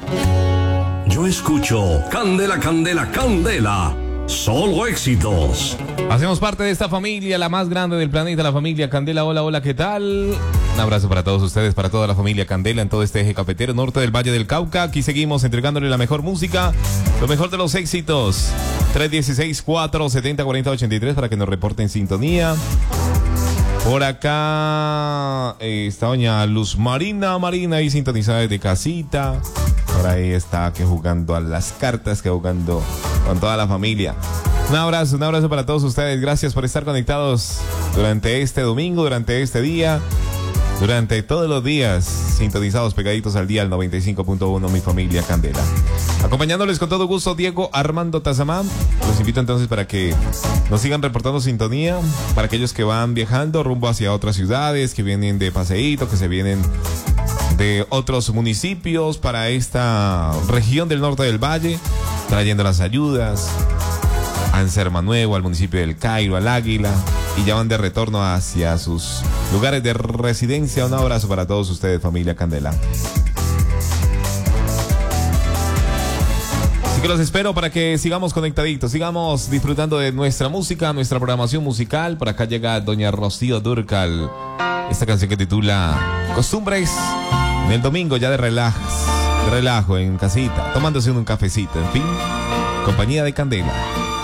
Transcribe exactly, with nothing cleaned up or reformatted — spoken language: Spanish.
Yo escucho Candela, Candela, Candela. Solo éxitos. Hacemos parte de esta familia, la más grande del planeta, la familia Candela. Hola, hola, ¿qué tal? Un abrazo para todos ustedes, para toda la familia Candela en todo este eje cafetero norte del Valle del Cauca. Aquí seguimos entregándole la mejor música, lo mejor de los éxitos. tres uno seis, cuatro siete cero, cuatro cero ocho tres para que nos reporten sintonía. Por acá eh, está doña Luz Marina, Marina ahí sintonizada desde casita. Por ahí está que jugando a las cartas, que jugando con toda la familia. Un abrazo, un abrazo para todos ustedes. Gracias por estar conectados durante este domingo, durante este día, durante todos los días, sintonizados, pegaditos al día al noventa y cinco punto uno, mi familia Candela. Acompañándoles con todo gusto, Diego Armando Tazamán. Los invito entonces para que nos sigan reportando sintonía, para aquellos que van viajando rumbo hacia otras ciudades, que vienen de paseíto, que se vienen de otros municipios para esta región del norte del valle, trayendo las ayudas a Anserma Nuevo, al municipio del Cairo, al Águila, y ya van de retorno hacia sus lugares de residencia. Un abrazo para todos ustedes, familia Candela. Así que los espero para que sigamos conectaditos, sigamos disfrutando de nuestra música, nuestra programación musical. Por acá llega doña Rocío Dúrcal, esta canción que titula Costumbres, en el domingo ya de relax, de relajo en casita, tomándose un cafecito, en fin, compañía de Candela.